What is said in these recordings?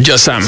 Yasam.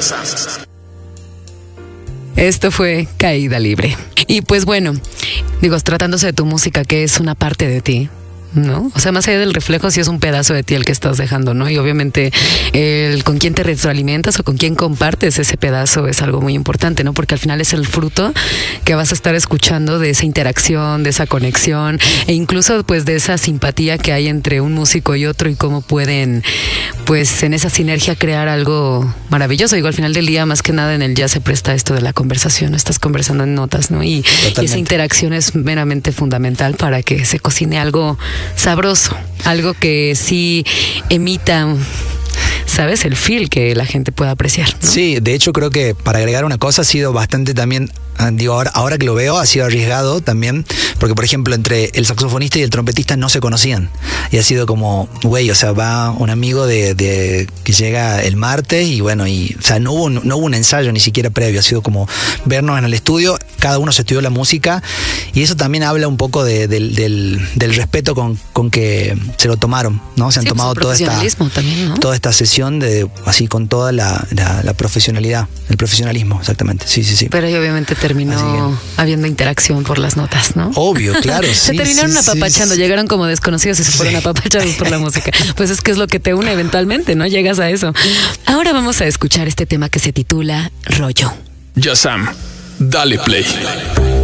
Esto fue Caída Libre. Y pues bueno, digo, tratándose de tu música, que es una parte de ti, ¿no? O sea, más allá del reflejo, sí es un pedazo de ti el que estás dejando, ¿no? Y obviamente el con quién te retroalimentas o con quién compartes ese pedazo es algo muy importante, ¿no? Porque al final es el fruto que vas a estar escuchando de esa interacción, de esa conexión e incluso pues de esa simpatía que hay entre un músico y otro y cómo pueden pues en esa sinergia crear algo maravilloso. Digo, al final del día, más que nada en el jazz se presta esto de la conversación, ¿no? Estás conversando en notas, ¿no? Y esa interacción es meramente fundamental para que se cocine algo sabroso, algo que sí emita, ¿sabes? El feel que la gente pueda apreciar, ¿no? Sí, de hecho creo que para agregar una cosa ha sido bastante también, digo, ahora que lo veo, ha sido arriesgado también, porque por ejemplo entre el saxofonista y el trompetista no se conocían, y ha sido como, güey, o sea, va un amigo de que llega el martes y bueno, y o sea, no hubo un ensayo ni siquiera previo, ha sido como vernos en el estudio, cada uno se estudió la música, y eso también habla un poco del respeto con que se lo tomaron, ¿no? Se han tomado toda esta sesión de así con toda la profesionalidad, el profesionalismo, exactamente, sí. Pero ahí obviamente terminó habiendo interacción por las notas, ¿no? Obvio, claro. Se terminaron apapachando, llegaron como desconocidos y se fueron apapachados por la música. Pues es que es lo que te une eventualmente, ¿no? Llegas a eso. Ahora vamos a escuchar este tema que se titula Rollo. Yasam, dale play.